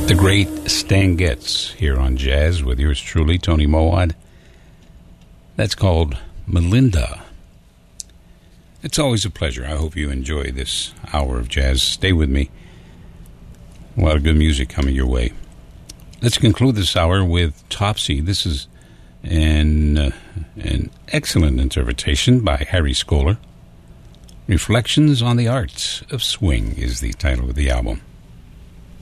The great Stan Getz here on Jazz with yours truly, Tony Mowat. That's called Melinda. It's always a pleasure. I hope you enjoy this hour of jazz. Stay with me. A lot of good music coming your way. Let's conclude this hour with Topsy. This is an excellent interpretation by Harry Skoller. Reflections on the Arts of Swing is the title of the album.